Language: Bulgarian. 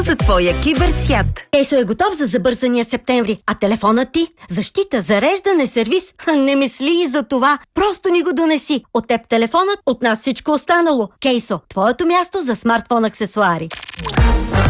за твоя киберсвят. Кейсо е готов за забързания септември, а телефонът ти? Защита, зареждане, сервис? Не мисли и за това. Просто ни го донеси. От теб телефонът, от нас всичко останало. Кейсо, твоето място за смартфон аксесуари.